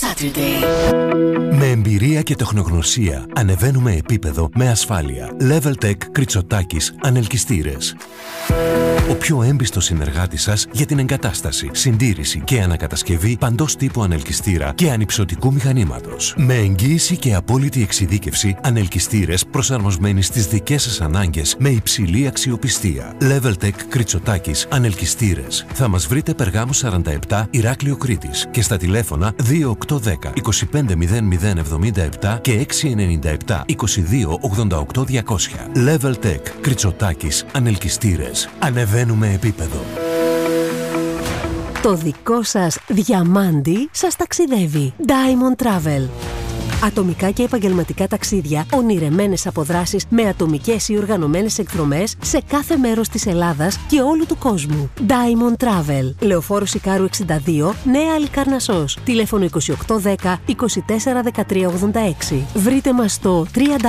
Saturday. Με εμπειρία και τεχνογνωσία ανεβαίνουμε επίπεδο με ασφάλεια. Leveltech Κριτσοτάκης Ανελκυστήρες. Ο πιο έμπιστος συνεργάτης σας για την εγκατάσταση, συντήρηση και ανακατασκευή παντός τύπου ανελκυστήρα και ανυψωτικού μηχανήματος. Με εγγύηση και απόλυτη εξειδίκευση, ανελκυστήρες προσαρμοσμένοι στις δικές σας ανάγκες με υψηλή αξιοπιστία. Leveltech Κριτσοτάκης Ανελκυστήρες. Θα μας βρείτε Περγάμου 47, Ηράκλειο Κρήτης και στα τηλέφωνα 2810 250077 και 697 22 88 200. Leveltech Κριτσοτάκης Ανελκυστήρες. Ανεβαίνουμε επίπεδο. Το δικό σας διαμάντι σας ταξιδεύει. Diamond Travel. Ατομικά και επαγγελματικά ταξίδια, ονειρεμένες αποδράσεις με ατομικές ή οργανωμένες εκδρομές σε κάθε μέρος της Ελλάδας και όλου του κόσμου. Diamond Travel. Λεωφόρος Ικάρου 62, Νέα Αλικαρνασσός. Τηλέφωνο 2810 24 13 86. Βρείτε μας στο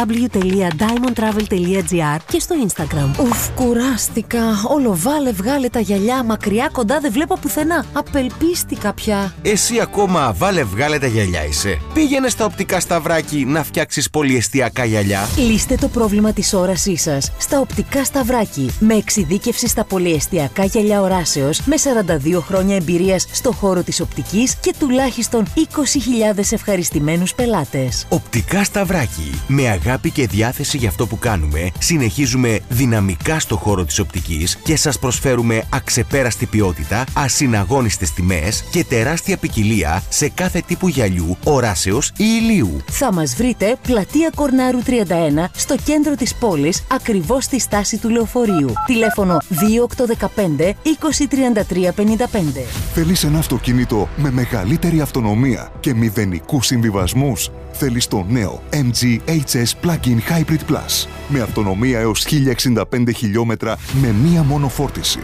www.diamondtravel.gr και στο Instagram. Ουφ, κουράστηκα. Όλο βάλε, βγάλε τα γυαλιά. Μακριά, κοντά δεν βλέπω πουθενά. Απελπίστηκα πια. Εσύ ακόμα βάλε, βγάλε τα γυαλιά είσαι. Πήγαινε στα οπτικά Σταυράκι να φτιάξεις πολυεστιακά γυαλιά. Λύστε το πρόβλημα της όρασής σας στα οπτικά Σταυράκι. Με εξειδίκευση στα πολυεστιακά γυαλιά οράσεως, με 42 χρόνια εμπειρίας στο χώρο της οπτικής και τουλάχιστον 20.000 ευχαριστημένους πελάτες. Οπτικά Σταυράκι. Με αγάπη και διάθεση για αυτό που κάνουμε, συνεχίζουμε δυναμικά στο χώρο της οπτικής και σας προσφέρουμε αξεπέραστη ποιότητα, ασυναγώνιστες τιμές και τεράστια ποικιλία σε κάθε τύπου γυαλιού, οράσεως ή ηλίου. Θα μας βρείτε πλατεία Κορνάρου 31 στο κέντρο της πόλης, ακριβώς στη στάση του λεωφορείου. Τηλέφωνο 2815 2033 55. Θέλεις ένα αυτοκίνητο με μεγαλύτερη αυτονομία και μηδενικούς συμβιβασμούς? Θέλεις το νέο MG HS Plug-in Hybrid Plus με αυτονομία έως 1065 χιλιόμετρα με μία μόνο φόρτιση,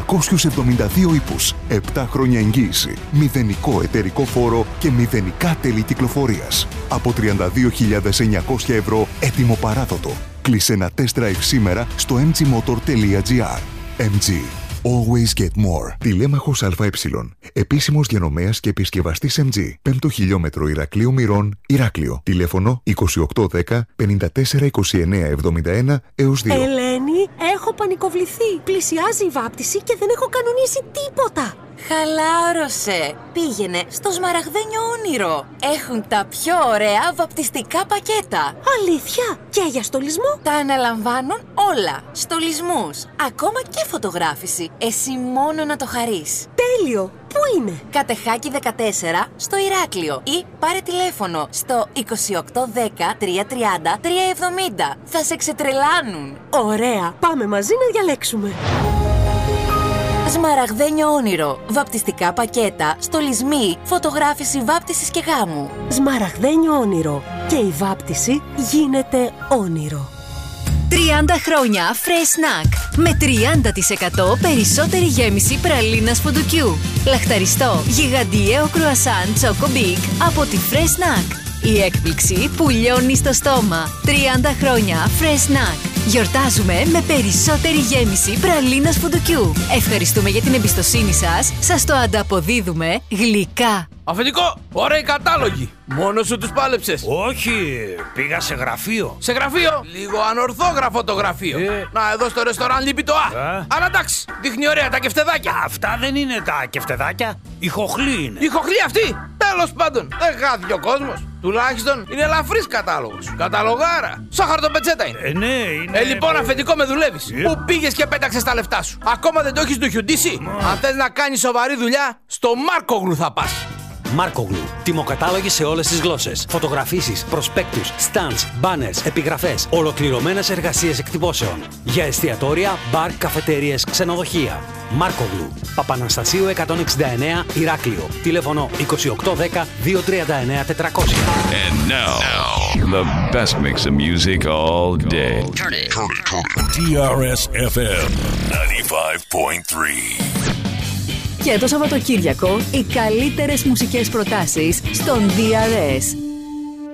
272 ύπους, 7 χρόνια εγγύηση, μηδενικό εταιρικό φόρο και μηδενικά τέλη κυκλοφορίας. Από 32.900 ευρώ έτοιμο παράδοτο. Κλείσε ένα test drive σήμερα στο mgmotor.gr. MG. Always get more. Τηλέμαχος ΑΕ. Επίσημος διανομέας και επισκευαστής MG. 5ο χιλιόμετρο Ηρακλείου Μυρών, Ηράκλειο. Τηλέφωνο 2810 54 29 71 έως 2. Ελένη, έχω πανικοβληθεί. Πλησιάζει η βάπτιση και δεν έχω κανονίσει τίποτα. Χαλάρωσε. Πήγαινε στο Σμαραγδένιο Όνειρο. Έχουν τα πιο ωραία βαπτιστικά πακέτα. Αλήθεια? Και για στολισμό? Τα αναλαμβάνουν όλα. Στολισμούς, ακόμα και φωτογράφηση. Εσύ μόνο να το χαρείς. Τέλειο. Πού είναι? Κατεχάκη 14 στο Ηράκλειο ή πάρε τηλέφωνο στο 2810 330 370. Θα σε ξετρελάνουν. Ωραία. Πάμε μαζί να διαλέξουμε. Σμαραγδένιο Όνειρο. Βαπτιστικά πακέτα, στολισμοί, φωτογράφηση βάπτισης και γάμου. Σμαραγδένιο Όνειρο. Και η βάπτιση γίνεται όνειρο. 30 χρόνια Fresh Snack. Με 30% περισσότερη γέμιση πραλίνας φουντουκιού. Λαχταριστό, γιγαντιαίο κρουασάν Choco Big από τη Fresh Snack. Η έκπληξη που λιώνει στο στόμα. 30 χρόνια Fresh Snack. Γιορτάζουμε με περισσότερη γέμιση πραλίνας φουντουκιού. Ευχαριστούμε για την εμπιστοσύνη σας. Σας το ανταποδίδουμε γλυκά. Αφεντικό, ωραίοι κατάλογοι. Μόνος σου τους πάλεψες? Όχι, πήγα σε γραφείο. Σε γραφείο? Λίγο ανορθόγραφο το γραφείο. Να, εδώ στο ρεστοράν λείπει το Α. Αλλά εντάξει, δείχνει ωραία τα κεφτεδάκια. Αυτά δεν είναι τα κεφτεδάκια. Η χοχλή είναι. Η χοχλή αυτή? Τέλος πάντων, δεν χάθηκε ο κόσμος. Τουλάχιστον είναι ελαφρύς κατάλογος. Καταλογάρα. Σαν χαρτοπετσέτα είναι. Ναι, είναι. Λοιπόν, αφεντικό, με δουλεύεις. Πού πήγες και πέταξες τα λεφτά σου? Ακόμα δεν το έχεις του χιουντήσει? Αν θες να κάνεις σοβαρή δουλειά, στο Μάρκογλου θα πας. Μάρκογλου. Τιμοκατάλογοι σε όλες τις γλώσσες. Φωτογραφίσεις, προσπέκτους, stands, banners, επιγραφές. Ολοκληρωμένες εργασίες εκτυπώσεων. Για εστιατόρια, μπαρ, καφετέριες, ξενοδοχεία. Μάρκογλου. Παπαναστασίου 169, Ηράκλειο. Τηλέφωνο 2810 239 400. And now, the best mix of music all day. Turn it. TRS FM 95.3. Και το Σαββατοκύριακο οι καλύτερες μουσικές προτάσεις στον DRS.